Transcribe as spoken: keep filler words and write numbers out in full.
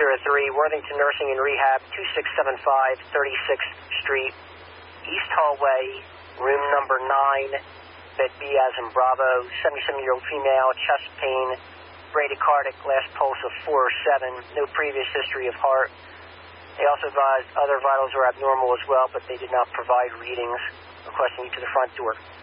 zero three, Worthington Nursing and Rehab, two six seven five, thirty-sixth Street, East Hallway, room number nine, bed B as in Bravo, seventy-seven-year-old female, chest pain, bradycardic, last pulse of four or seven, no previous history of heart. They also advised other vitals were abnormal as well, but they did not provide readings, requesting you to the front door.